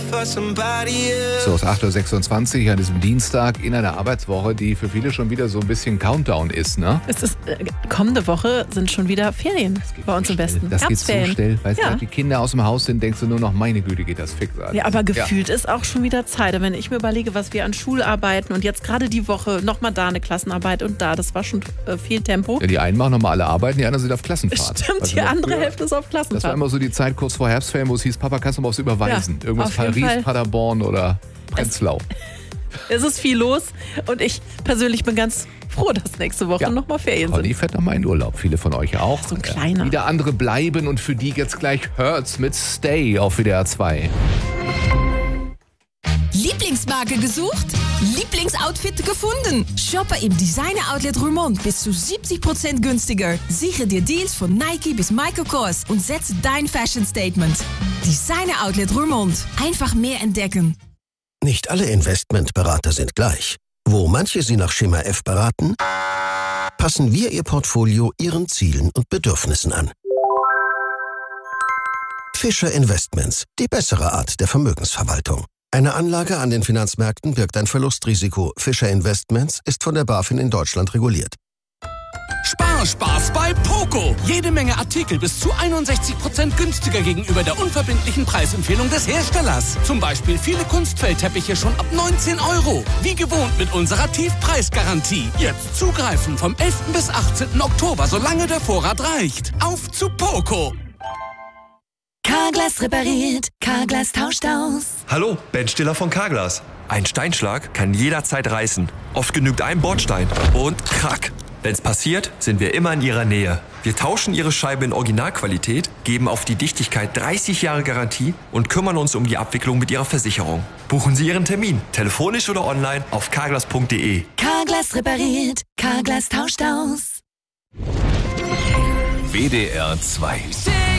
So, es ist 8.26 Uhr an diesem Dienstag in einer Arbeitswoche, die für viele schon wieder so ein bisschen Countdown ist, ne? Es ist, kommende Woche sind schon wieder Ferien bei uns im Westen. Das geht so schnell. Weißt du, Ja. wenn die Kinder aus dem Haus sind, denkst du nur noch, meine Güte, geht das fix an. Ja, aber gefühlt ist auch schon wieder Zeit. Wenn ich mir überlege, was wir an Schularbeiten und jetzt gerade die Woche nochmal da eine Klassenarbeit und da, das war schon viel Tempo. Ja, die einen machen nochmal alle Arbeiten, die anderen sind auf Klassenfahrt. Stimmt, Also die noch andere früher, Hälfte ist auf Das war Klassenfahrt. immer so die Zeit kurz vor Herbstferien, wo es hieß, Papa, kannst du mal was überweisen? Ja, Irgendwas auf jeden Paris, Fall. Paderborn oder Prenzlau. Es ist viel los und ich persönlich bin ganz froh, dass nächste Woche nochmal Ferien Conny sind. fährt nochmal in Urlaub, viele von euch auch. So ein kleiner. Wieder andere bleiben und für die jetzt gleich Hurts mit Stay auf WDR 2. Lieblingsmarke gesucht? Lieblingsoutfit gefunden? Shoppe im Designer Outlet Roermond bis zu 70% günstiger. Sichere dir Deals von Nike bis Michael Kors und setze dein Fashion Statement. Designer Outlet Roermond. Einfach mehr entdecken. Nicht alle Investmentberater sind gleich. Wo manche Sie nach Schema F beraten, passen wir Ihr Portfolio Ihren Zielen und Bedürfnissen an. Fischer Investments, die bessere Art der Vermögensverwaltung. Eine Anlage an den Finanzmärkten birgt ein Verlustrisiko. Fischer Investments ist von der BaFin in Deutschland reguliert. Spaß bei Poco. Jede Menge Artikel bis zu 61% günstiger gegenüber der unverbindlichen Preisempfehlung des Herstellers. Zum Beispiel viele Kunstfellteppiche schon ab 19 €. Wie gewohnt mit unserer Tiefpreisgarantie. Jetzt zugreifen vom 11. bis 18. Oktober, solange der Vorrat reicht. Auf zu Poco. Carglass repariert, Carglass tauscht aus. Hallo, Ben Stiller von Carglass. Ein Steinschlag kann jederzeit reißen. Oft genügt ein Bordstein und krack. Wenn's passiert, sind wir immer in Ihrer Nähe. Wir tauschen Ihre Scheibe in Originalqualität, geben auf die Dichtigkeit 30 Jahre Garantie und kümmern uns um die Abwicklung mit Ihrer Versicherung. Buchen Sie Ihren Termin, telefonisch oder online auf carglass.de. Carglass repariert, Carglass tauscht aus. WDR 2.